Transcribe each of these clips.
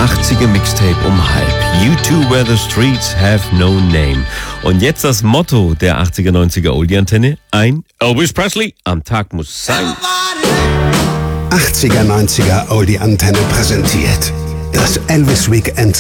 80er Mixtape um halb. You two where the streets have no name. Und jetzt das Motto der 80er, 90er Oldie-Antenne. Ein Elvis Presley am Tag muss sein. 80er, 90er Oldie-Antenne präsentiert das Elvis Weekend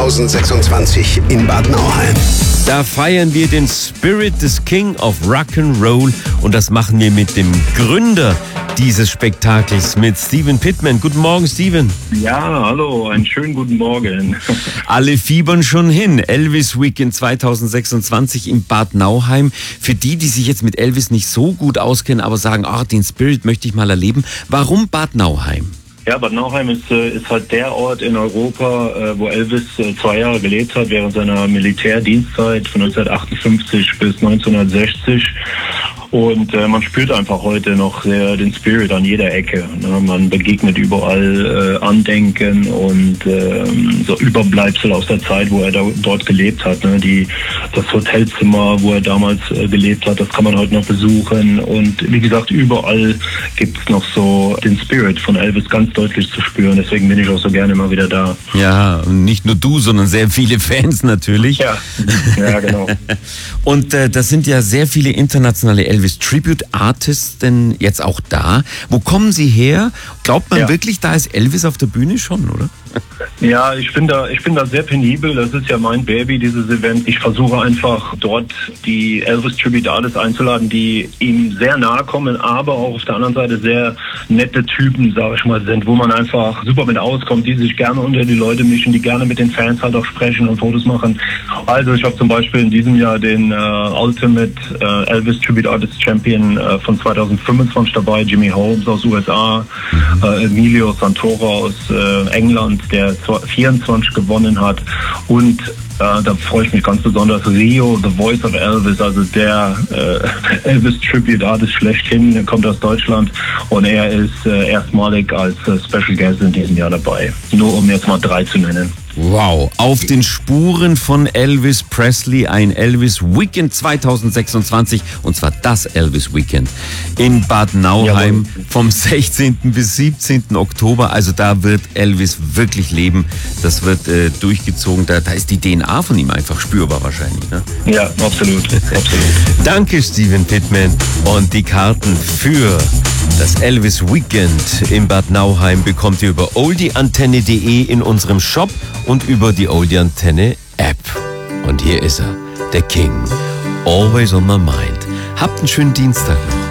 2026 in Bad Nauheim. Da feiern wir den Spirit des King of Rock'n'Roll und das machen wir mit dem Gründer dieses Spektakels, mit Stephen Pittman. Guten Morgen, Stephen. Ja, hallo, einen schönen guten Morgen. Alle fiebern schon hin. Elvis Weekend 2026 in Bad Nauheim. Für die sich jetzt mit Elvis nicht so gut auskennen, aber sagen, den Spirit möchte ich mal erleben. Warum Bad Nauheim? Ja, Bad Nauheim ist halt der Ort in Europa, wo Elvis 2 Jahre gelebt hat während seiner Militärdienstzeit von 1958 bis 1960. Und man spürt einfach heute noch sehr den Spirit an jeder Ecke. Ne? Man begegnet überall Andenken und so Überbleibsel aus der Zeit, wo er dort gelebt hat. Ne? Das Hotelzimmer, wo er damals gelebt hat, das kann man heute noch besuchen. Und wie gesagt, überall gibt es noch so den Spirit von Elvis ganz deutlich zu spüren. Deswegen bin ich auch so gerne immer wieder da. Ja, und nicht nur du, sondern sehr viele Fans natürlich. Ja, genau. Und das sind ja sehr viele internationale Elvis-Tribute-Artists denn jetzt auch da. Wo kommen sie her? Glaubt man wirklich, da ist Elvis auf der Bühne schon, oder? Ja, ich bin da sehr penibel. Das ist ja mein Baby, dieses Event. Ich versuche einfach dort die Elvis Tribute Artists einzuladen, die ihm sehr nahe kommen, aber auch auf der anderen Seite sehr nette Typen, sage ich mal, sind, wo man einfach super mit auskommt, die sich gerne unter die Leute mischen, die gerne mit den Fans halt auch sprechen und Fotos machen. Also ich habe zum Beispiel in diesem Jahr den Ultimate Elvis Tribute Artist Champion von 2025 dabei, Jimmy Holmes aus USA, Emilio Santoro aus England, der 24 gewonnen hat, und da freue ich mich ganz besonders, Rio, The Voice of Elvis, also der Elvis Tribute Artist schlechthin, der kommt aus Deutschland und er ist erstmalig als Special Guest in diesem Jahr dabei. Nur um jetzt mal 3 zu nennen. Wow, auf den Spuren von Elvis Presley, ein Elvis Weekend 2026, und zwar das Elvis Weekend in Bad Nauheim vom 16. bis 17. Oktober. Also da wird Elvis wirklich leben. Das wird durchgezogen. Da ist die DNA von ihm einfach spürbar wahrscheinlich. Ne? Ja, absolut. Danke, Stephen Pittman. Und die Karten für das Elvis Weekend in Bad Nauheim bekommt ihr über oldieantenne.de in unserem Shop und über die Oldie Antenne App. Und hier ist er, der King. Always on my mind. Habt einen schönen Dienstag noch.